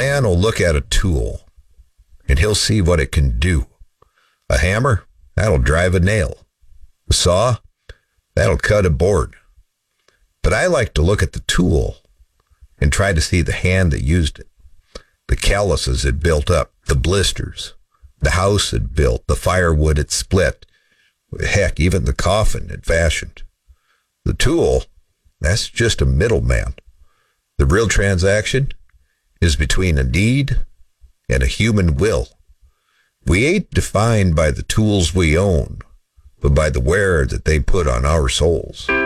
man will look at a tool, and he'll see what it can do. A hammer, that'll drive a nail. A saw, that'll cut a board. But I like to look at the tool and try to see the hand that used it. The calluses it built up, the blisters, the house it built, the firewood it split, heck, even the coffin it fashioned. The tool, that's just a middleman. The real transaction is between a need and a human will. We ain't defined by the tools we own, but by the wear that they put on our souls.